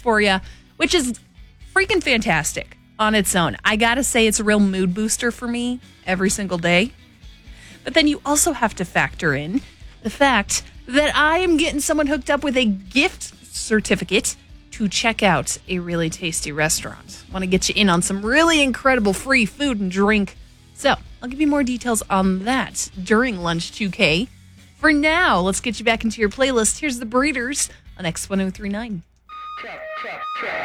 for you, which is freaking fantastic on its own. I gotta say, it's a real mood booster for me every single day. But then you also have to factor in the fact that I am getting someone hooked up with a gift certificate to check out a really tasty restaurant. Want to get you in on some really incredible free food and drink. So I'll give you more details on that during Lunch 2K. For now, let's get you back into your playlist. Here's The Breeders on X1039.